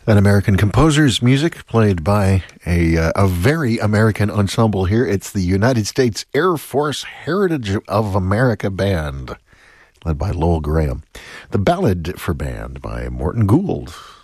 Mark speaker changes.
Speaker 1: An American composer's music played by a very American ensemble here. It's the United States Air Force Heritage of America Band, led by Lowell Graham. The Ballad for Band by Morton Gould.